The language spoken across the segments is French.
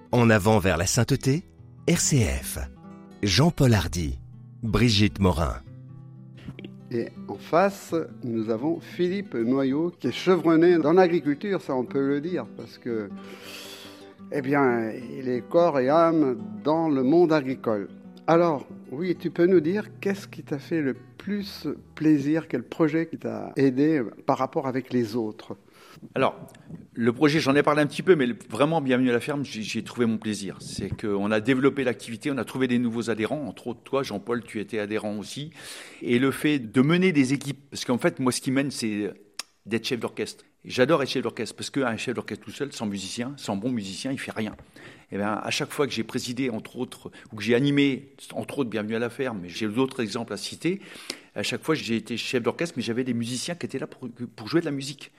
En avant vers la sainteté, RCF. Jean-Paul Hardy, Brigitte Morin. Et en face, nous avons Philippe Noyau, qui est chevronné dans l'agriculture, ça on peut le dire, parce que, eh bien, il est corps et âme dans le monde agricole. Alors, oui, tu peux nous dire qu'est-ce qui t'a fait le plus plaisir, quel projet qui t'a aidé par rapport avec les autres ? Alors, le projet, j'en ai parlé un petit peu, mais vraiment, Bienvenue à la ferme, j'ai trouvé mon plaisir. C'est qu'on a développé l'activité, on a trouvé des nouveaux adhérents, entre autres toi, Jean-Paul, tu étais adhérent aussi. Et le fait de mener des équipes, parce qu'en fait, moi, ce qui mène, c'est d'être chef d'orchestre. Et j'adore être chef d'orchestre, parce qu'un chef d'orchestre tout seul, sans musicien, sans bon musicien, il fait rien. Et bien, à chaque fois que j'ai présidé, entre autres, ou que j'ai animé, entre autres, Bienvenue à la ferme, mais j'ai d'autres exemples à citer, à chaque fois, j'ai été chef d'orchestre, mais j'avais des musiciens qui étaient là pour jouer de la musique.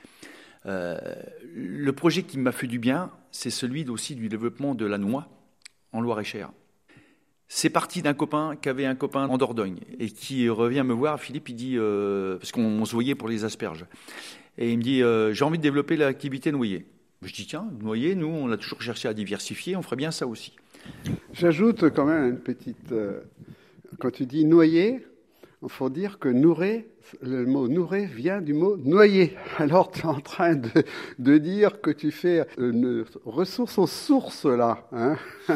Le projet qui m'a fait du bien, c'est celui aussi du développement de la noix en Loir-et-Cher. C'est parti d'un copain qui avait un copain en Dordogne et qui revient me voir, Philippe, il dit, parce qu'on se voyait pour les asperges, et il me dit, j'ai envie de développer l'activité noyer. Je dis, tiens, noyer, nous, on a toujours cherché à diversifier, on ferait bien ça aussi. J'ajoute quand même une petite... quand tu dis noyer, il faut dire que nourrer, le mot nourrer vient du mot noyer. Alors tu es en train de dire que tu fais une ressource aux sources là, hein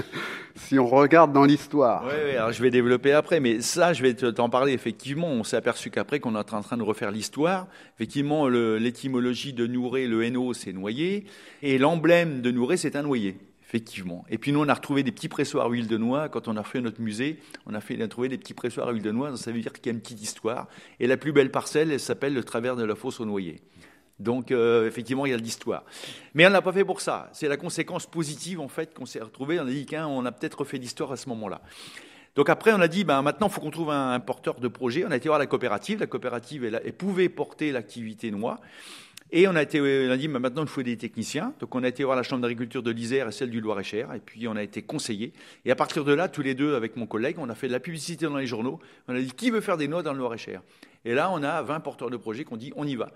si on regarde dans l'histoire. Oui, alors je vais développer après, mais ça, je vais t'en parler. Effectivement, on s'est aperçu qu'après qu'on est en train de refaire l'histoire, effectivement, l'étymologie de nourrer, le NO, c'est noyer, et l'emblème de nourrer, c'est un noyer. Effectivement. Et puis nous, on a retrouvé des petits pressoirs à huile de noix. Quand on a fait notre musée, on a trouvé des petits pressoirs à huile de noix. Ça veut dire qu'il y a une petite histoire. Et la plus belle parcelle, elle s'appelle le travers de la fosse aux noyers. Donc, effectivement, il y a de l'histoire. Mais on n'a pas fait pour ça. C'est la conséquence positive, en fait, qu'on s'est retrouvé. On a dit qu'on a peut-être refait l'histoire à ce moment-là. Donc après, on a dit, maintenant, il faut qu'on trouve un porteur de projet. On a été voir la coopérative. La coopérative, elle pouvait porter l'activité noix. Et on a dit, maintenant, il faut des techniciens. Donc, on a été voir la Chambre d'agriculture de l'Isère et celle du Loir-et-Cher. Et puis, on a été conseillés. Et à partir de là, tous les deux, avec mon collègue, on a fait de la publicité dans les journaux. On a dit, qui veut faire des noix dans le Loir-et-Cher ? Et là, on a 20 porteurs de projets qui ont dit, on y va.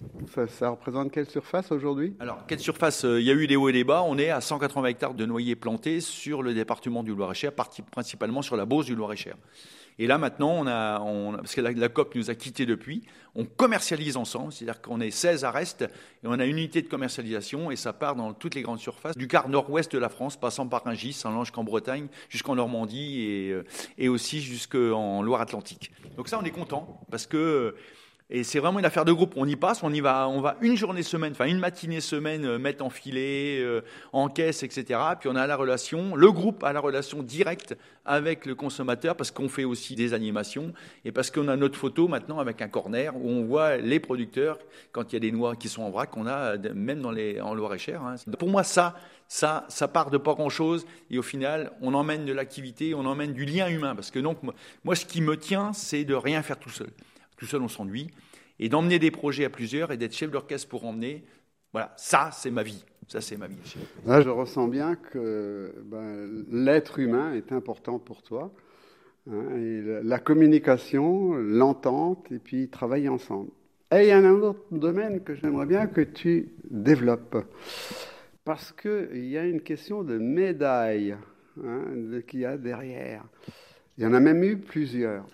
Ça représente quelle surface aujourd'hui ? Alors, quelle surface ? Il y a eu des hauts et des bas. On est à 180 hectares de noyers plantés sur le département du Loir-et-Cher, principalement sur la Beauce du Loir-et-Cher. Et là, maintenant, parce que la COP nous a quittés depuis, on commercialise ensemble, c'est-à-dire qu'on est 16 à Rest, et on a une unité de commercialisation, et ça part dans toutes les grandes surfaces, du quart nord-ouest de la France, passant par Rungis, jusqu'en Bretagne, jusqu'en Normandie, et aussi jusqu'en Loire-Atlantique. Donc ça, on est content, parce que... Et c'est vraiment une affaire de groupe. On y passe, on va une journée semaine, une matinée semaine, mettre en filet, en caisse, etc. Puis on a la relation, le groupe a la relation directe avec le consommateur parce qu'on fait aussi des animations et parce qu'on a notre photo maintenant avec un corner où on voit les producteurs quand il y a des noix qui sont en vrac, qu'on a même en Loir-et-Cher. Hein. Pour moi, ça part de pas grand-chose et au final, on emmène de l'activité, on emmène du lien humain. Parce que donc, moi, ce qui me tient, c'est de rien faire tout seul. Tout seul, on s'ennuie. Et d'emmener des projets à plusieurs et d'être chef d'orchestre pour emmener, voilà, ça, c'est ma vie. Ça, c'est ma vie. Là, je ressens bien que l'être humain est important pour toi. Hein, et la communication, l'entente, et puis travailler ensemble. Et il y a un autre domaine que j'aimerais bien que tu développes. Parce qu'il y a une question de médaille qu'il y a derrière. Il y en a même eu plusieurs.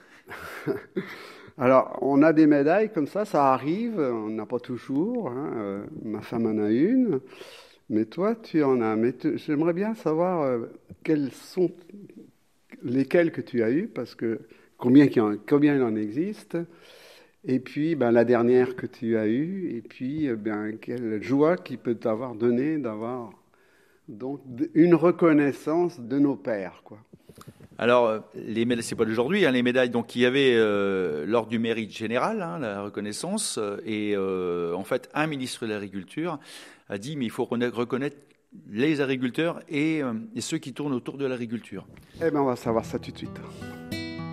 Alors, on a des médailles comme ça arrive, on n'a pas toujours, ma femme en a une, mais toi, tu en as. Mais j'aimerais bien savoir quelles sont lesquelles que tu as eues, parce que combien il en existe, et puis la dernière que tu as eue, et puis quelle joie qui peut t'avoir donné d'avoir donc une reconnaissance de nos pères, quoi. Alors, les médailles, c'est pas d'aujourd'hui, les médailles. Donc, il y avait lors du mérite général, la reconnaissance, et en fait, un ministre de l'Agriculture a dit, mais il faut reconnaître les agriculteurs et ceux qui tournent autour de l'agriculture. Eh bien, on va savoir ça tout de suite.